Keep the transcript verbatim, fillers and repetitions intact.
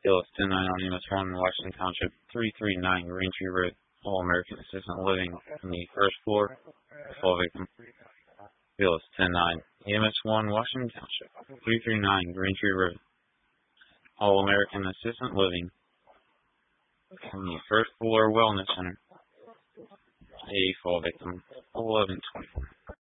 Bill ten nine on E M S one, Washington Township, three three nine Green Tree Road, All-American Assistant Living on the first floor, fall victim. Bill ten nine E M S one, Washington Township, three three nine Green Tree Road, All-American Assistant Living on the first floor Wellness Center. A fall victim, eleven twenty-four.